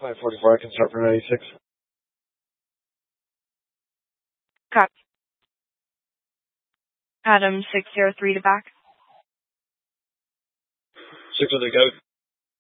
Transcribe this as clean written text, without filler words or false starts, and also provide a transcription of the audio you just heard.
544, I can start for 96. Copy. Adam 603 to back. 6 on the go.